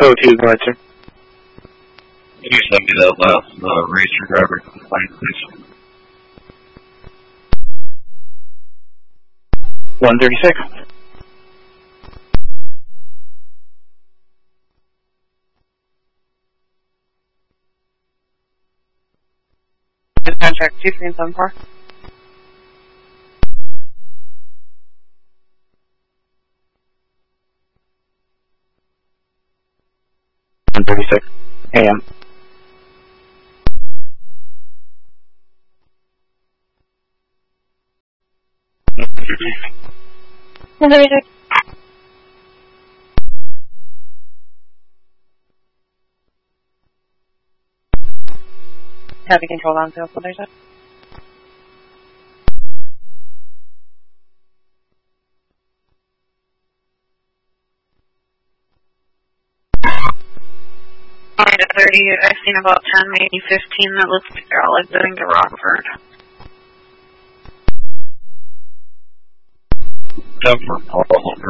02, go ahead, sir. Can you send me that last racer driver complaint, please? 136. Contract 2374. AM. Heavy control on sales, what is it? To 30, I've seen about 10, maybe 15 that looks like they're all exiting to Rockford. Except for Paul